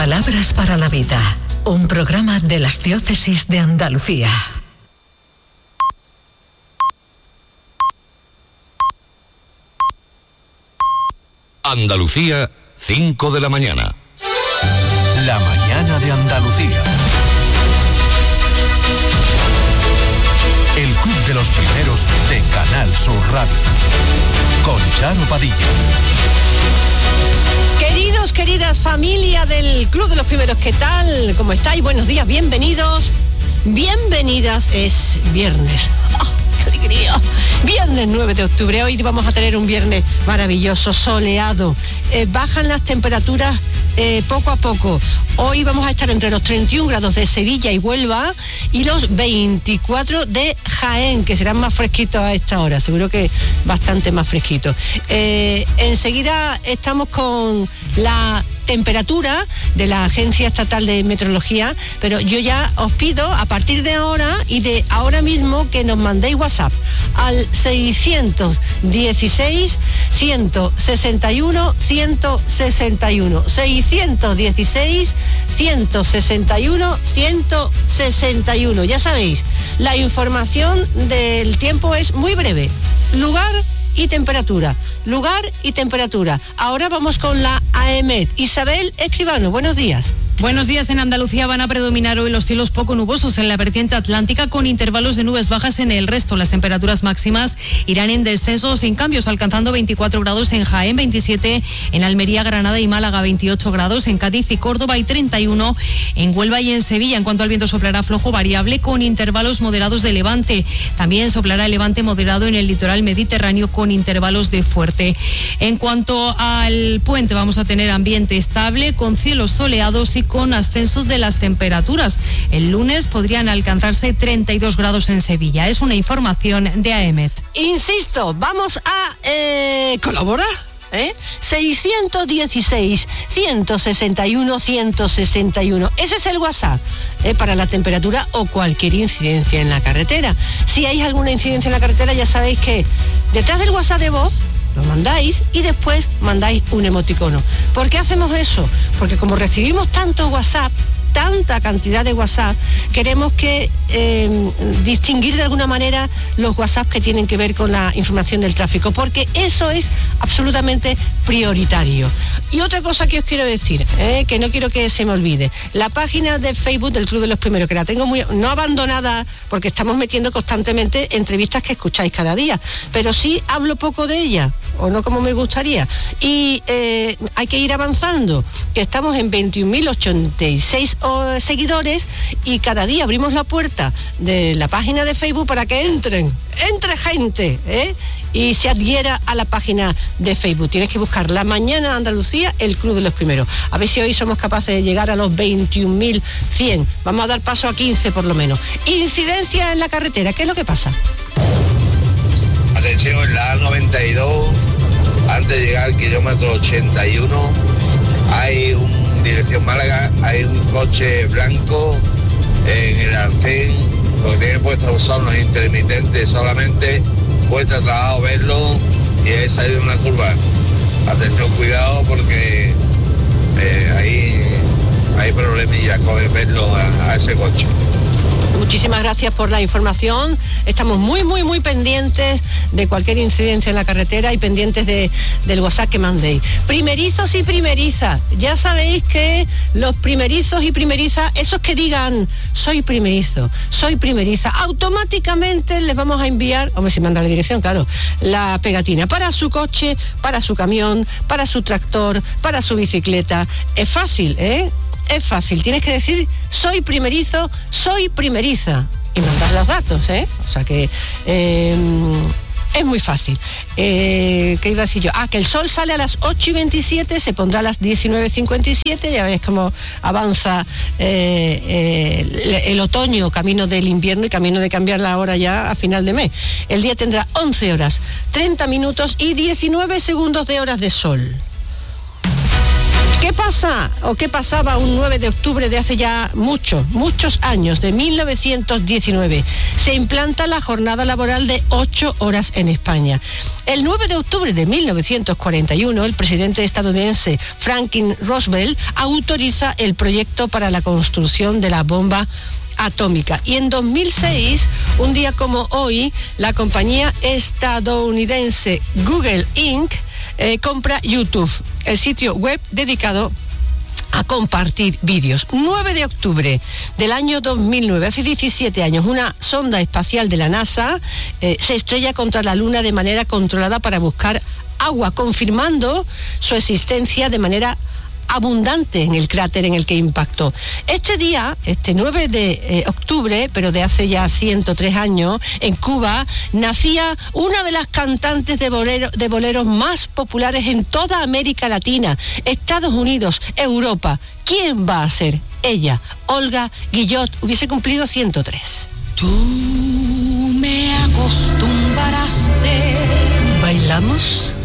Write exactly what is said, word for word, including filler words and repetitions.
Palabras para la vida, un programa de las diócesis de Andalucía. Andalucía, cinco de la mañana. La mañana de Andalucía. El Club de los Primeros de Canal Sur Radio. Con Charo Padilla. Queridos, queridas, familia del Club de los Primeros, ¿qué tal? ¿Cómo estáis? Buenos días, bienvenidos. Bienvenidas, es viernes. ¡Oh, qué alegría! Viernes nueve de octubre, hoy vamos a tener un viernes maravilloso, soleado. Eh, bajan las temperaturas eh, poco a poco. Hoy vamos a estar entre los treinta y un grados de Sevilla y Huelva y los veinticuatro de Jaén, que serán más fresquitos a esta hora, seguro que bastante más fresquitos. Eh, enseguida estamos con la temperatura de la Agencia Estatal de Meteorología, pero yo ya os pido a partir de ahora y de ahora mismo que nos mandéis WhatsApp al seiscientos dieciséis, ciento sesenta y uno, ciento sesenta y uno, seiscientos dieciséis, ciento sesenta y uno, ciento sesenta y uno. Ya sabéis, la información del tiempo es muy breve. Lugar y temperatura, lugar y temperatura. Ahora vamos con la AEMET. Isabel Escribano, buenos días. Buenos días. En Andalucía van a predominar hoy los cielos poco nubosos en la vertiente atlántica, con intervalos de nubes bajas en el resto. Las temperaturas máximas irán en descenso sin cambios, alcanzando veinticuatro grados en Jaén, veintisiete en Almería, Granada y Málaga, veintiocho grados en Cádiz y Córdoba y treinta y uno en Huelva y en Sevilla. En cuanto al viento, soplará flojo variable con intervalos moderados de levante. También soplará el levante moderado en el litoral mediterráneo con intervalos de fuerte. En cuanto al puente, vamos a tener ambiente estable con cielos soleados y con ascenso de las temperaturas. El lunes podrían alcanzarse treinta y dos grados en Sevilla. Es una información de AEMET. Insisto, vamos a eh, colaborar. ¿Eh? seiscientos dieciséis, ciento sesenta y uno, ciento sesenta y uno. Ese es el WhatsApp ¿eh? para la temperatura o cualquier incidencia en la carretera. Si hay alguna incidencia en la carretera, ya sabéis que detrás del WhatsApp de voz lo mandáis y después mandáis un emoticono. ¿Por qué hacemos eso? Porque como recibimos tanto WhatsApp, tanta cantidad de WhatsApp, queremos que eh, distinguir de alguna manera los WhatsApp que tienen que ver con la información del tráfico, porque eso es absolutamente prioritario. Y otra cosa que os quiero decir, eh, que no quiero que se me olvide, la página de Facebook del Club de los Primeros, que la tengo muy, no abandonada, porque estamos metiendo constantemente entrevistas que escucháis cada día, pero sí hablo poco de ella, o no como me gustaría, y eh, hay que ir avanzando, que estamos en veintiún mil ochenta y seis seguidores y cada día abrimos la puerta de la página de Facebook para que entren, entre gente, ¿eh? y se adhiera a la página de Facebook. Tienes que buscar La Mañana Andalucía, el Club de los Primeros. A ver si hoy somos capaces de llegar a los veintiún mil cien. Vamos a dar paso a quince por lo menos. Incidencia en la carretera, ¿qué es lo que pasa? Atención, en la A noventa y dos, antes de llegar al kilómetro ochenta y uno, hay un dirección Málaga, hay un coche blanco en el arcén, lo que tiene puesto son los intermitentes solamente, cuesta trabajo verlo y es salir de una curva. Atención, cuidado porque eh, ahí hay problemillas con verlo a, a ese coche. Muchísimas gracias por la información. Estamos muy, muy, muy pendientes de cualquier incidencia en la carretera y pendientes de, del WhatsApp que mandéis. Primerizos y primerizas. Ya sabéis que los primerizos y primerizas, esos que digan, soy primerizo, soy primeriza, automáticamente les vamos a enviar, hombre, si manda la dirección, claro, la pegatina para su coche, para su camión, para su tractor, para su bicicleta. Es fácil, ¿eh? Es fácil, tienes que decir, soy primerizo, soy primeriza, y mandar los datos, ¿eh? O sea que eh, es muy fácil. Eh, ¿Qué iba a decir yo? Ah, que el sol sale a las ocho y veintisiete, se pondrá a las diecinueve cincuenta y siete, ya ves cómo avanza eh, eh, el, el otoño, camino del invierno y camino de cambiar la hora ya a final de mes. El día tendrá once horas, treinta minutos y diecinueve segundos de horas de sol. ¿Qué pasa o qué pasaba un nueve de octubre de hace ya muchos, muchos años, de mil novecientos diecinueve? Se implanta la jornada laboral de ocho horas en España. El nueve de octubre de mil novecientos cuarenta y uno, el presidente estadounidense Franklin Roosevelt autoriza el proyecto para la construcción de la bomba atómica. Y en dos mil seis, un día como hoy, la compañía estadounidense Google incorporated eh, compra YouTube, el sitio web dedicado a compartir vídeos. nueve de octubre del año dos mil nueve, hace diecisiete años, una sonda espacial de la NASA eh, se estrella contra la Luna de manera controlada para buscar agua, confirmando su existencia de manera abundante en el cráter en el que impactó. Este día, este nueve de octubre, pero de hace ya ciento tres años, en Cuba, nacía una de las cantantes de, bolero, de boleros más populares en toda América Latina, Estados Unidos, Europa. ¿Quién va a ser? Ella, Olga Guillot, hubiese cumplido ciento tres. Tú me acostumbraste. ¿Bailamos?